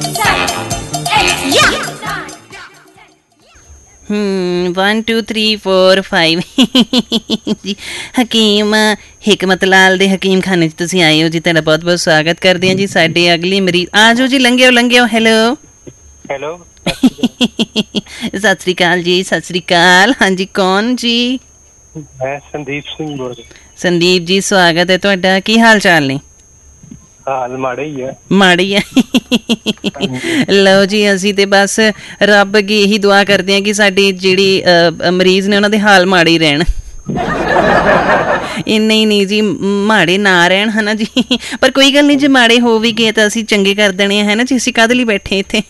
1 2 3 4 5 ਜੀ ਹਕੀਮ ਹਿਕਮਤ ਲਾਲ ਦੇ ਹਕੀਮ ਖਾਨੇ 'ਚ ਤੁਸੀਂ ਆਏ ਹੋ ਜੀ। ਤੁਹਾਡਾ ਬਹੁਤ ਬਹੁਤ ਸਵਾਗਤ ਕਰਦੇ ਹਾਂ ਜੀ। ਸਾਡੇ ਅਗਲੀ ਮਰੀਜ਼ ਆ ਜਾਓ ਜੀ। ਲੰਘਿਓ। ਹੈਲੋ ਸਤਿ ਸ੍ਰੀ ਅਕਾਲ ਜੀ। ਸਤਿ ਸ੍ਰੀ ਅਕਾਲ। ਹਾਂਜੀ ਕੌਣ ਜੀ? ਮੈਂ ਸੰਦੀਪ ਸਿੰਘ ਬੋਲ ਰਿਹਾ। ਸੰਦੀਪ ਜੀ ਸਵਾਗਤ ਹੈ ਤੁਹਾਡਾ। ਕੀ ਹਾਲ ਚਾਲ ਨੇ? ਹਾਲ ਮਾੜਾ ਹੀ ਹੈ। ਲਓ ਜੀ ਅਸੀਂ ਤੇ ਬਸ ਰੱਬ ਅੱਗੇ ਇਹੀ ਦੁਆ ਕਰਦੇ ਹਾਂ ਕਿ ਸਾਡੀ ਜਿਹੜੀ ਮਰੀਜ਼ ਨੇ ਉਹਨਾਂ ਦੇ ਹਾਲ ਮਾੜੇ ਹੀ ਰਹਿਣ। ਇੰਨੇ ਹੀ ਨਹੀਂ ਜੀ, ਮਾੜੇ ਨਾ ਰਹਿਣ ਹੈ ਨਾ ਜੀ। ਪਰ ਕੋਈ ਗੱਲ ਨਹੀਂ, ਜੇ ਮਾੜੇ ਹੋ ਵੀ ਗਏ ਤਾਂ ਅਸੀਂ ਚੰਗੇ ਕਰ ਦੇਣੇ ਹੈ ਨਾ ਜੀ। ਅਸੀਂ ਕਾਹਦੇ ਲਈ ਬੈਠੇ ਇੱਥੇ?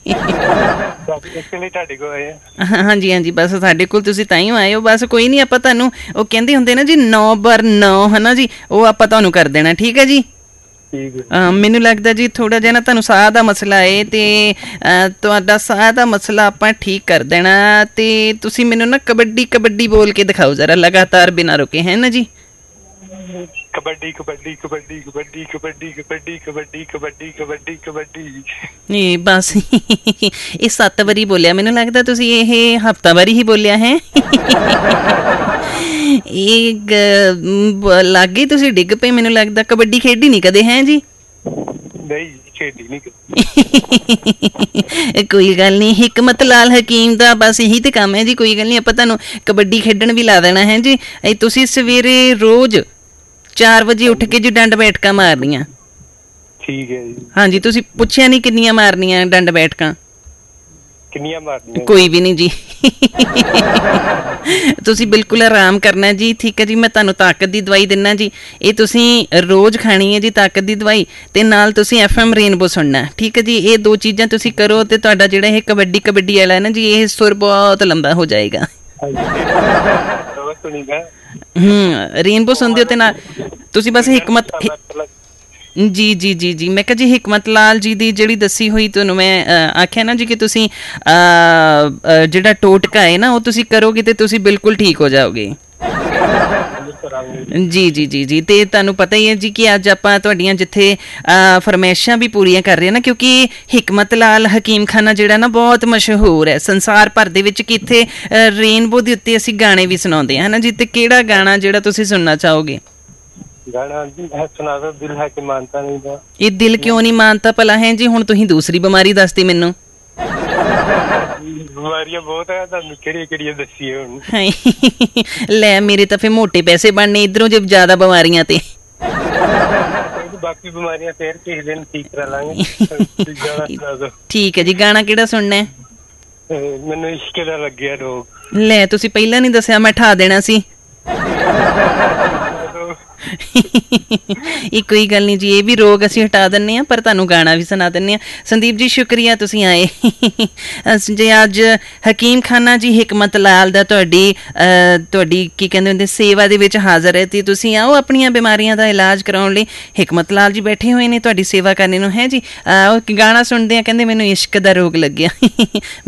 ਹਾਂਜੀ ਬਸ ਸਾਡੇ ਕੋਲ ਤੁਸੀਂ ਤਾਂ ਹੀ ਆਏ ਹੋ। ਬਸ ਕੋਈ ਨਹੀਂ, ਆਪਾਂ ਤੁਹਾਨੂੰ ਉਹ ਕਹਿੰਦੇ ਹੁੰਦੇ ਨਾ ਜੀ 9 ਬਰ 9 ਹੈ ਨਾ ਜੀ, ਉਹ ਆਪਾਂ ਤੁਹਾਨੂੰ ਕਰ ਦੇਣਾ। ਠੀਕ ਹੈ ਜੀ। ਮੈਨੂੰ ਲੱਗਦਾ ਜੀ ਥੋੜਾ ਜਿਹਾ ਨਾ ਤੁਹਾਨੂੰ ਸਾਹ ਦਾ ਮਸਲਾ ਹੈ ਤੇ ਤੁਹਾਡਾ ਸਾਹ ਦਾ ਮਸਲਾ ਆਪਾਂ ਠੀਕ ਕਰ ਦੇਣਾ। ਤੇ ਤੁਸੀਂ ਮੈਨੂੰ ਨਾ ਕਬੱਡੀ ਬੋਲ ਕੇ ਦਿਖਾਓ ਜਰਾ, ਲਗਾਤਾਰ ਬਿਨਾਂ ਰੁਕੇ, ਹੈ ਨਾ ਜੀ। ਕਬੱਡੀ। ਨਹੀਂ ਬਸ ਇਹ 7 ਵਾਰੀ ਬੋਲਿਆ। ਮੈਨੂੰ ਲੱਗਦਾ ਤੁਸੀਂ ਇਹ ਹਫ਼ਤਾ ਵਾਰੀ ਹੀ ਬੋਲਿਆ ਹੈ। ਇਹ ਲੱਗ ਗਈ ਤੁਸੀਂ ਡਿੱਗ ਪਏ। ਮੈਨੂੰ ਲੱਗਦਾ ਕਬੱਡੀ ਖੇਡੀ ਨਹੀਂ ਕਦੇ, ਹੈ ਜੀ? ਨਹੀਂ ਖੇਡੀ ਨਹੀਂ। ਕੋਈ ਗੱਲ ਨਹੀਂ, ਹਿਕਮਤ ਲਾਲ ਹਕੀਮ ਦਾ ਬਸ ਇਹੀ ਤੇ ਕੰਮ ਹੈ ਜੀ। ਕੋਈ ਗੱਲ ਨਹੀਂ, ਆਪਾਂ ਤੁਹਾਨੂੰ ਕਬੱਡੀ ਖੇਡਣ ਵੀ ਲਾ ਦੇਣਾ ਹੈ ਜੀ। ਤੁਸੀਂ ਸਵੇਰੇ ਰੋਜ਼ 4 ਵਜੇ ਉੱਠ ਕੇ ਜੀ ਡੰਡ ਬੈਠਕਾਂ ਮਾਰਨੀਆਂ। ਠੀਕ ਹੈ ਜੀ। ਹਾਂਜੀ, ਤੁਸੀਂ ਪੁੱਛਿਆ ਨਹੀਂ ਕਿੰਨੀਆਂ ਮਾਰਨੀਆਂ ਡੰਡ ਬੈਠਕਾਂ? ਕਿੰਨੀਆਂ ਮਾਰਨੀਆਂ? ਕੋਈ ਵੀ ਨਹੀਂ ਜੀ। ਤੁਸੀਂ ਬਿਲਕੁਲ ਆਰਾਮ ਕਰਨਾ ਜੀ। ਠੀਕ ਹੈ ਜੀ। ਮੈਂ ਤੁਹਾਨੂੰ ਤਾਕਤ ਦੀ ਦਵਾਈ ਦਿੰਦਾ ਜੀ। ਇਹ ਤੁਸੀਂ ਰੋਜ਼ ਖਾਣੀ ਹੈ ਜੀ, ਤਾਕਤ ਦੀ ਦਵਾਈ। ਤੇ ਨਾਲ ਤੁਸੀਂ FM ਰੇਨਬੋ ਸੁਣਨਾ। ਠੀਕ ਹੈ ਜੀ। ਇਹ 2 ਚੀਜ਼ਾਂ ਤੁਸੀਂ ਕਰੋ ਤੇ ਤੁਹਾਡਾ ਜਿਹੜਾ ਇਹ ਕਬੱਡੀ ਵਾਲਾ ਨਾ ਜੀ, ਇਹ ਸੁਰ ਬਹੁਤ ਲੰਬਾ ਹੋ ਜਾਏਗਾ। ਰੇਨਬੋ ਸੁਣਦੇ ਹੋ ਤੇ ਨਾਲ ਤੁਸੀਂ ਬਸ ਹਿਕਮਤ ਜੀ ਮੈਂ ਕਿਹਾ ਜੀ ਹਿਕਮਤ ਲਾਲ ਜੀ ਦੀ ਜਿਹੜੀ ਦੱਸੀ ਹੋਈ ਤੁਹਾਨੂੰ ਮੈਂ ਆਖਿਆ ਨਾ ਜੀ ਕਿ ਤੁਸੀਂ ਜਿਹੜਾ ਟੋਟਕਾ ਹੈ ਨਾ ਉਹ ਤੁਸੀਂ ਕਰੋਗੇ ਤੇ ਤੁਸੀਂ ਬਿਲਕੁਲ ਠੀਕ ਹੋ ਜਾਓਗੇ। ਜੀ ਤੇ ਤੁਹਾਨੂੰ ਪਤਾ ਹੀ ਹੈ ਜੀ ਕਿ ਅੱਜ ਆਪਾਂ ਤੁਹਾਡੀਆਂ ਜਿੱਥੇ ਫਰਮਾਇਸ਼ਾਂ ਵੀ ਪੂਰੀਆਂ ਕਰ ਰਹੇ ਹਾਂ ਨਾ, ਕਿਉਂਕਿ ਹਿਕਮਤ ਲਾਲ ਹਕੀਮ ਖਾਨਾ ਜਿਹੜਾ ਨਾ ਬਹੁਤ ਮਸ਼ਹੂਰ ਹੈ ਸੰਸਾਰ ਭਰ ਦੇ ਵਿੱਚ, ਕਿ ਇੱਥੇ ਰੇਨਬੋ ਦੇ ਉੱਤੇ ਅਸੀਂ ਗਾਣੇ ਵੀ ਸੁਣਾਉਂਦੇ ਹਾਂ ਨਾ ਜੀ। ਤੇ ਕਿਹੜਾ ਗਾਣਾ ਜਿਹੜਾ ਤੁਸੀਂ ਸੁਣਨਾ ਚਾਹੋਗੇ? ਗਾਣਾ ਸੁਣਾ ਦਿਓ, ਦਿਲ ਹੈ ਕਿ ਮਾਨਤਾ ਨਹੀਂ ਦਾ। ਇਹ ਦਿਲ ਕਿਉਂ ਨਹੀਂ ਮਾਨਤਾ ਭਲਾ ਹੈ ਜੀ? ਹੁਣ ਤੁਸੀਂ ਦੂਸਰੀ ਬਿਮਾਰੀ ਦੱਸਦੀ ਮੈਨੂੰ। ਬਿਮਾਰੀਆਂ ਬਹੁਤ ਹੈ, ਤੁਹਾਨੂੰ ਕਿਹੜੀਆਂ ਦੱਸੀਏ ਹੁਣ? ਲੈ ਮੇਰੇ ਤਾਂ ਫਿਰ ਮੋਟੇ ਪੈਸੇ ਬਣਨੇ ਇੱਧਰੋਂ ਜੇ ਜ਼ਿਆਦਾ ਬਿਮਾਰੀਆਂ ਤੇ। ਬਾਕੀ ਬਿਮਾਰੀਆਂ ਫੇਰ ਕਿਸੇ ਦਿਨ ਠੀਕ ਕਰਾ ਲਾਂਗੇ। ਠੀਕ ਹੈ ਜੀ। ਗਾਣਾ ਕਿਹੜਾ ਸੁਣਨਾ ਹੈ? ਮੈਨੂੰ ਇਸ਼ਕ ਦਾ ਲੱਗਿਆ ਰੋਗ। ਲੈ ਤੁਸੀਂ ਪਹਿਲਾਂ ਨਹੀਂ ਦੱਸਿਆ, ਮੈਂ ਠਾ ਦੇਣਾ ਸੀ। ਇਹ ਕੋਈ ਗੱਲ ਨਹੀਂ ਜੀ, ਇਹ ਵੀ ਰੋਗ ਅਸੀਂ ਹਟਾ ਦਿੰਦੇ ਹਾਂ, ਪਰ ਤੁਹਾਨੂੰ ਗਾਣਾ ਵੀ ਸੁਣਾ ਦਿੰਦੇ ਹਾਂ। ਸੰਦੀਪ ਜੀ ਸ਼ੁਕਰੀਆ ਤੁਸੀਂ ਆਏ ਜੇ ਅੱਜ ਹਕੀਮ ਖਾਨਾ ਜੀ ਹਿਕਮਤ ਲਾਲ ਦਾ ਤੁਹਾਡੀ ਕੀ ਕਹਿੰਦੇ ਹੁੰਦੇ ਸੇਵਾ ਦੇ ਵਿੱਚ ਹਾਜ਼ਰ ਹੈ। ਤੇ ਤੁਸੀਂ ਆਓ ਆਪਣੀਆਂ ਬਿਮਾਰੀਆਂ ਦਾ ਇਲਾਜ ਕਰਾਉਣ ਲਈ। ਹਿਕਮਤ ਲਾਲ ਜੀ ਬੈਠੇ ਹੋਏ ਨੇ ਤੁਹਾਡੀ ਸੇਵਾ ਕਰਨ ਨੂੰ, ਹੈ ਜੀ। ਉਹ ਗਾਣਾ ਸੁਣਦੇ ਆ, ਕਹਿੰਦੇ ਮੈਨੂੰ ਇਸ਼ਕ ਦਾ ਰੋਗ ਲੱਗਿਆ।